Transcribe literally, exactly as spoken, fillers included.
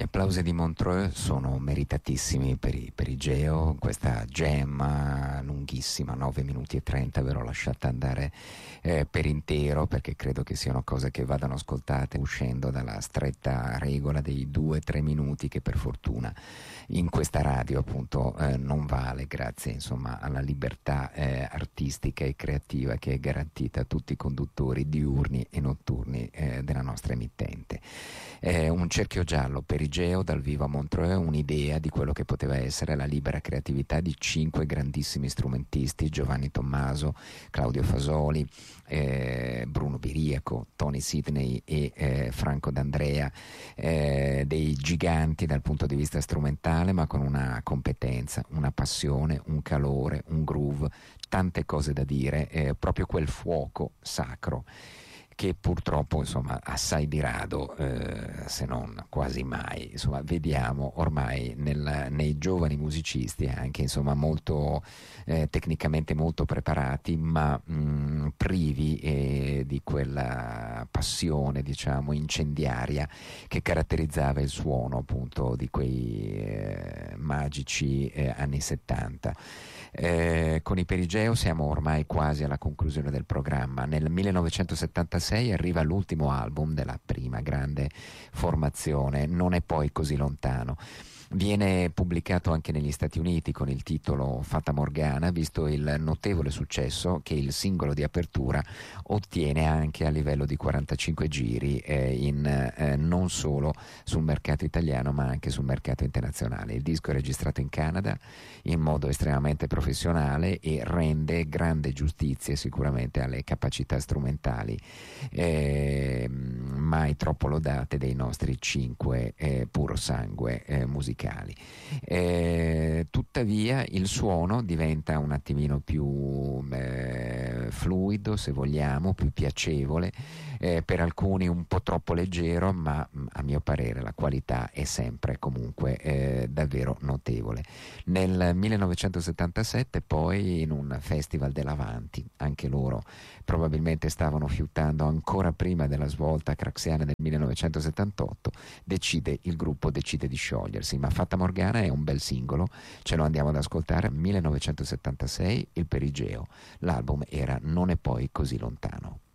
applausi di Montreux sono meritatissimi per i, per i Geo. Questa jam lunghissima, nove minuti e trenta, ve l'ho lasciata andare eh, per intero, perché credo che siano cose che vadano ascoltate uscendo dalla stretta regola dei due tre minuti che per fortuna in questa radio appunto eh, non vale, grazie insomma alla libertà eh, artistica e creativa che è garantita a tutti i conduttori diurni e notturni eh, della nostra emittente. Eh, un cerchio giallo per Igeo dal vivo a Montreux, un'idea di quello che poteva essere la libera creatività di cinque grandissimi strumentisti: Giovanni Tommaso, Claudio Fasoli, eh, Bruno Biriaco, Tony Sidney e eh, Franco D'Andrea, eh, dei giganti dal punto di vista strumentale, ma con una competenza, una passione, un calore, un groove, tante cose da dire, eh, proprio quel fuoco sacro che purtroppo insomma assai di rado, eh, se non quasi mai, insomma vediamo ormai nel, nei giovani musicisti, anche insomma molto eh, tecnicamente molto preparati, ma mh, privi eh, di quella passione diciamo incendiaria che caratterizzava il suono appunto di quei eh, magici eh, anni settanta. Eh, con i Perigeo siamo ormai quasi alla conclusione del programma. Nel millenovecentosettantasei arriva l'ultimo album della prima grande formazione, Non è poi così lontano. Viene pubblicato anche negli Stati Uniti con il titolo Fata Morgana, visto il notevole successo che il singolo di apertura ottiene anche a livello di quarantacinque giri, eh, in, eh, non solo sul mercato italiano ma anche sul mercato internazionale. Il disco è registrato in Canada in modo estremamente professionale e rende grande giustizia sicuramente alle capacità strumentali eh, mai troppo lodate dei nostri cinque eh, puro sangue eh, musicali. Eh, tuttavia il suono diventa un attimino più eh, fluido, se vogliamo, più piacevole, eh, per alcuni un po' troppo leggero, ma a mio parere la qualità è sempre comunque eh, davvero notevole. Nel millenovecentosettantasette poi, in un festival dell'Avanti, anche loro probabilmente stavano fiutando ancora prima della svolta craxiana del millenovecentosettantotto, decide il gruppo decide di sciogliersi, ma Fata Morgana è un bel singolo, ce lo andiamo ad ascoltare. Millenovecentosettantasei, il Perigeo, l'album era Non è poi così lontano.